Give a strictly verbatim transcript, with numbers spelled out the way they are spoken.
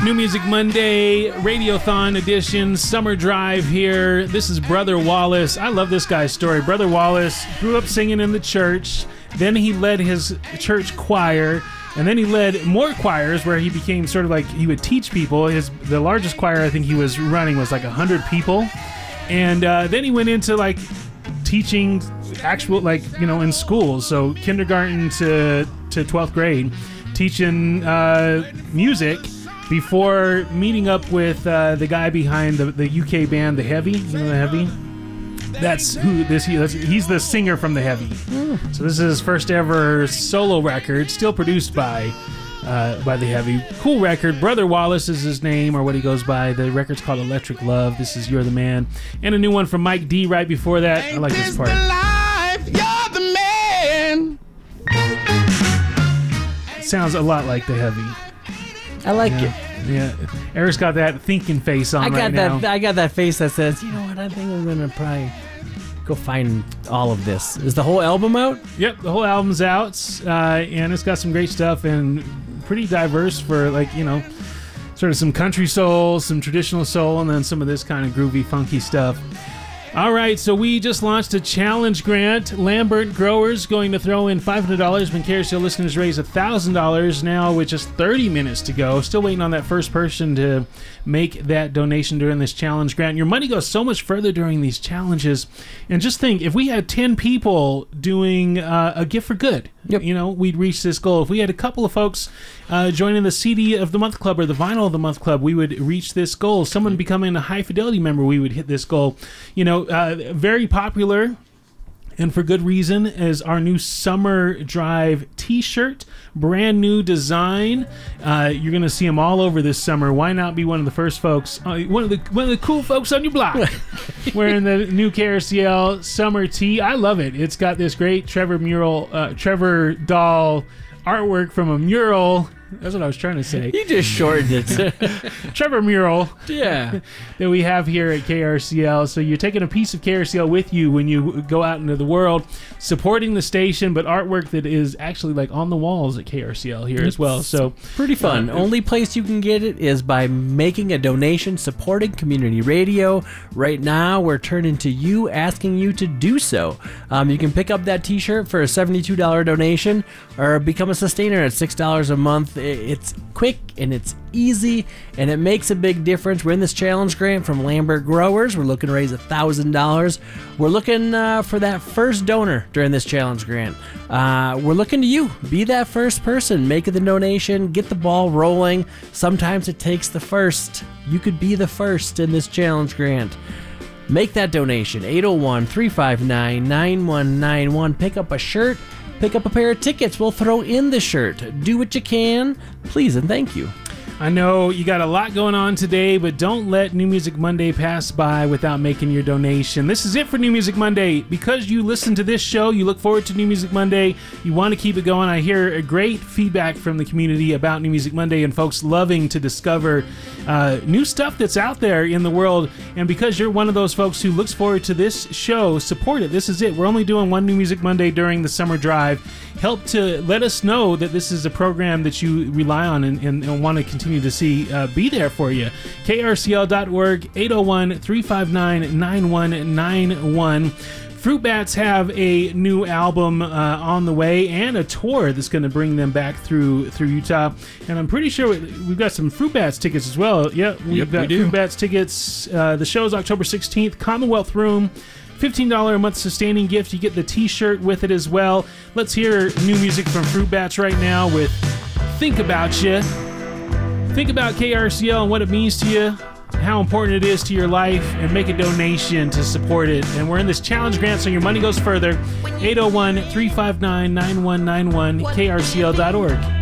New Music Monday, Radiothon edition, Summer Drive here. This is Brother Wallace. I love this guy's story. Brother Wallace grew up singing in the church. Then he led his church choir. And then he led more choirs where he became sort of like, he would teach people. His The largest choir I think he was running was like one hundred people. And uh, then he went into like teaching actual, like, you know, in schools. So kindergarten to, to twelfth grade, teaching uh, music. Before meeting up with uh, the guy behind the, the U K band, The Heavy, you know The Heavy? That's who this he, that's, he's the singer from The Heavy. Mm. So this is his first ever solo record, still produced by uh, by The Heavy. Cool record. Brother Wallace is his name, or what he goes by. The record's called Electric Love. This is You're the Man. And a new one from Mike D right before that. Ain't I like this part. The life, you're the man. It sounds a lot like The Heavy. I like yeah. it. Yeah, Eric's got that thinking face on I got right that. now. I got that face that says, you know what? I think I'm gonna probably go find all of this. Is the whole album out? Yep, the whole album's out, uh, and it's got some great stuff and pretty diverse for, like, you know, sort of some country soul, some traditional soul, and then some of this kind of groovy, funky stuff. All right, so we just launched a challenge grant. Lambert Growers going to throw in five hundred dollars when K R C L listeners raise one thousand dollars now with just thirty minutes to go. Still waiting on that first person to make that donation during this challenge grant. Your money goes so much further during these challenges. And just think, if we had ten people doing uh, a gift for good, yep. you know, we'd reach this goal. If we had a couple of folks uh, joining the C D of the Month Club or the Vinyl of the Month Club, we would reach this goal. Someone becoming a High Fidelity member, we would hit this goal. You know, uh, very popular, and for good reason, is our new Summer Drive t-shirt. Brand new design. Uh, you're going to see them all over this summer. Why not be one of the first folks, uh, one of the one of the cool folks on your block wearing the new K R C L summer tee? I love it. It's got this great Trevor mural, uh, Trevor doll artwork from a mural. That's what I was trying to say. You just shortened it. Trevor mural. Yeah. That we have here at K R C L. So you're taking a piece of K R C L with you when you go out into the world, supporting the station, but artwork that is actually like on the walls at K R C L here it's as well. So pretty fun. Uh, Only place you can get it is by making a donation, supporting community radio. Right now, we're turning to you, asking you to do so. Um, you can pick up that t-shirt for a seventy-two dollars donation or become a sustainer at six dollars a month. It's quick and it's easy and it makes a big difference. We're in this challenge grant from Lambert Growers. We're looking to raise one thousand dollars. We're looking uh, for that first donor during this challenge grant. Uh, we're looking to you. Be that first person. Make the donation. Get the ball rolling. Sometimes it takes the first. You could be the first in this challenge grant. Make that donation. eight oh one, three five nine, nine one nine one. Pick up a shirt. Pick up a pair of tickets. We'll throw in the shirt. Do what you can. Please and thank you. I know you got a lot going on today, but don't let New Music Monday pass by without making your donation. This is it for New Music Monday. Because you listen to this show, you look forward to New Music Monday, you want to keep it going. I hear a great feedback from the community about New Music Monday and folks loving to discover uh, new stuff that's out there in the world. And because you're one of those folks who looks forward to this show, support it. This is it. We're only doing one New Music Monday during the summer drive. Help to let us know that this is a program that you rely on and, and, and want to continue to see uh, be there for you. K R C L dot org, eight oh one, three five nine, nine one nine one. Fruit Bats have a new album uh, on the way and a tour that's going to bring them back through through Utah. And I'm pretty sure we've got some Fruit Bats tickets as well. Yeah, we've yep, got we do. Fruit Bats tickets. Uh, the show is October sixteenth, Commonwealth Room. fifteen dollars a month sustaining gift. You get the t-shirt with it as well. Let's hear new music from Fruit Bats right now with Think About You. Think about K R C L and what it means to you, how important it is to your life, and make a donation to support it. And we're in this challenge grant, so your money goes further. eight oh one, three five nine, nine one nine one, K R C L dot org.